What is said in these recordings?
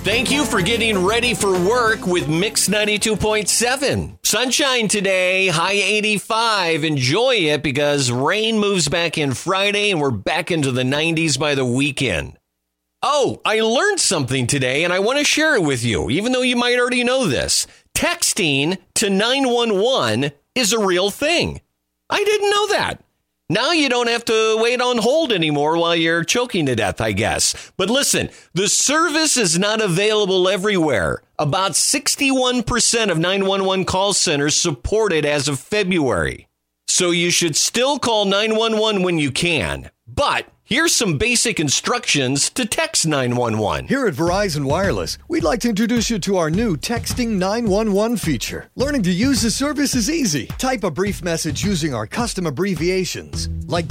Thank you for getting ready for work with Mix 92.7. Sunshine today, high 85. Enjoy it because rain moves back in Friday and we're back into the 90s by the weekend. Oh, I learned something today and I want to share it with you, even though you might already know this. Texting to 911 is a real thing. I didn't know that. Now you don't have to wait on hold anymore while you're choking to death, I guess. But listen, the service is not available everywhere. About 61% of 911 call centers support it as of February. So you should still call 911 when you can. But here's some basic instructions to text 911. Here at Verizon Wireless, we'd like to introduce you to our new Texting 911 feature. Learning to use the service is easy. Type a brief message using our custom abbreviations, like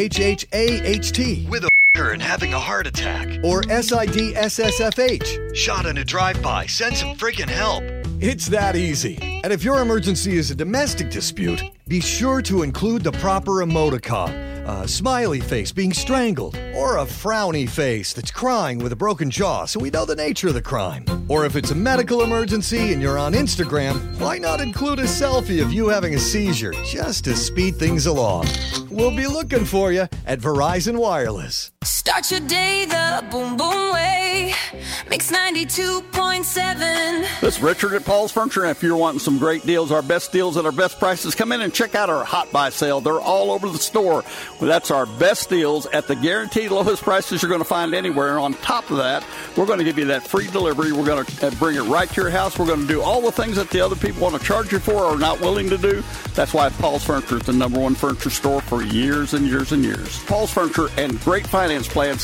WHHAHT, with a and having a heart attack, or SIDSSFH, shot in a drive-by, send some freaking help. It's that easy. And if your emergency is a domestic dispute, be sure to include the proper emoticon. A smiley face being strangled, or a frowny face that's crying with a broken jaw so we know the nature of the crime. Or if it's a medical emergency and you're on Instagram, why not include a selfie of you having a seizure just to speed things along? We'll be looking for you at Verizon Wireless. Start your day the boom boom way. Mix 92.7. This is Richard at Paul's Furniture. If you're wanting some great deals, our best deals at our best prices, come in and check out our Hot Buy sale. They're all over the store. Well, that's our best deals at the guaranteed lowest prices you're going to find anywhere. And on top of that, we're going to give you that free delivery. We're going to bring it right to your house. We're going to do all the things that the other people want to charge you for or are not willing to do. That's why Paul's Furniture is the #1 furniture store for years and years and years. Paul's Furniture and great finance plans.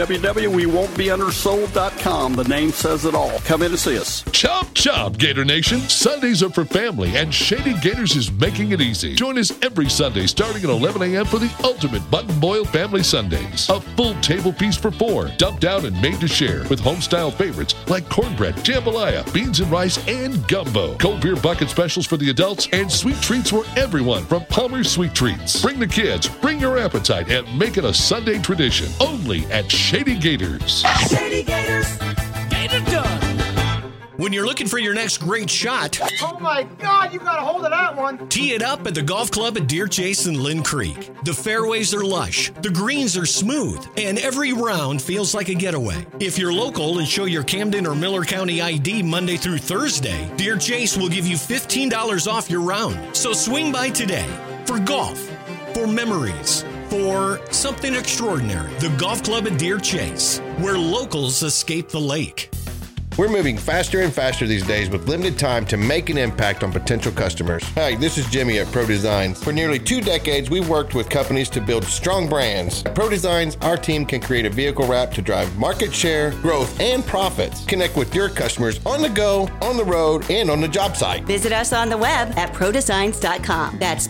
www.wewon'tbeundersold.com. The name says it all. Come in and see us. Chop, chop, Gator Nation. Sundays are for family, and Shady Gators is making it easy. Join us every Sunday starting at 11 a.m. for the ultimate button-boiled family Sundays. A full table piece for 4, dumped out and made to share with home-style favorites like cornbread, jambalaya, beans and rice, and gumbo. Cold beer bucket specials for the adults and sweet treats for everyone from Palmer's Sweet Treats. Bring the kids, bring your appetite, and make it a Sunday tradition. Only at Shady Gators. Shady Gators. Gator done. When you're looking for your next great shot, oh my God, you got a hold of that one. Tee it up at the golf club at Deer Chase and Lynn Creek. The fairways are lush, the greens are smooth, and every round feels like a getaway. If you're local and show your Camden or Miller County ID Monday through Thursday, Deer Chase will give you $15 off your round. So swing by today for golf, for memories, for something extraordinary. The golf club at Deer Chase, where locals escape the lake. We're moving faster and faster these days with limited time to make an impact on potential customers. Hi, this is Jimmy at Pro Designs. For nearly 2 decades, we've worked with companies to build strong brands. At Pro Designs, our team can create a vehicle wrap to drive market share, growth, and profits. Connect with your customers on the go, on the road, and on the job site. Visit us on the web at ProDesigns.com. That's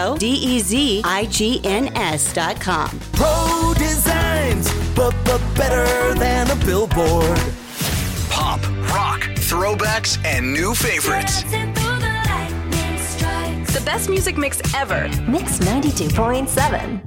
PRODEZIGNS.com. Pro Designs, but better than a billboard. Pop, rock, throwbacks, and new favorites. The best music mix ever. Mix 92.7.